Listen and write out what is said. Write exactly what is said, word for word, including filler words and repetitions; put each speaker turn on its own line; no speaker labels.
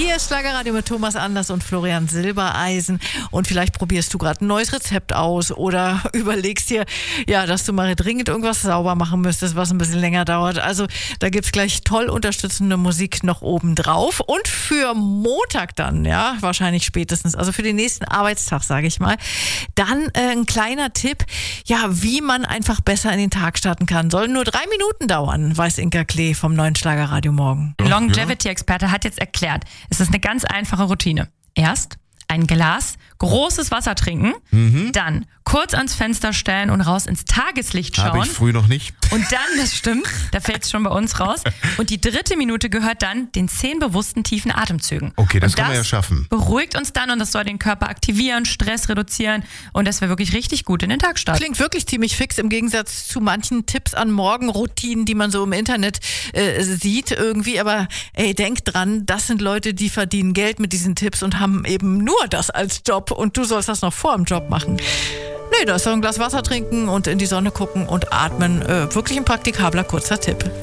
Hier ist Schlagerradio mit Thomas Anders und Florian Silbereisen. Und vielleicht probierst du gerade ein neues Rezept aus oder überlegst dir, ja, dass du mal dringend irgendwas sauber machen müsstest, was ein bisschen länger dauert. Also da gibt's gleich toll unterstützende Musik noch oben drauf. Und für Montag dann, ja, wahrscheinlich spätestens, also für den nächsten Arbeitstag, sage ich mal, dann äh, ein kleiner Tipp, ja, wie man einfach besser in den Tag starten kann. Soll nur drei Minuten dauern, weiß Inka Klee vom neuen Schlagerradio Morgen.
Longevity-Experte hat jetzt erklärt, es ist eine ganz einfache Routine. Erst ein Glas großes Wasser trinken, mhm. dann kurz ans Fenster stellen und raus ins Tageslicht schauen.
Habe ich früh noch nicht.
Und dann, das stimmt, da fällt es schon bei uns raus. Und die dritte Minute gehört dann den zehn bewussten tiefen Atemzügen.
Okay, das
und
kann man ja schaffen.
Beruhigt uns dann und das soll den Körper aktivieren, Stress reduzieren und dass wir wirklich richtig gut in den Tag starten.
Klingt wirklich ziemlich fix im Gegensatz zu manchen Tipps an Morgenroutinen, die man so im Internet äh, sieht irgendwie. Aber ey, denkt dran, das sind Leute, die verdienen Geld mit diesen Tipps und haben eben nur das als Job und du sollst das noch vor dem Job machen. Nee, da ist so ein Glas Wasser trinken und in die Sonne gucken und atmen. Äh, wirklich ein praktikabler, kurzer Tipp.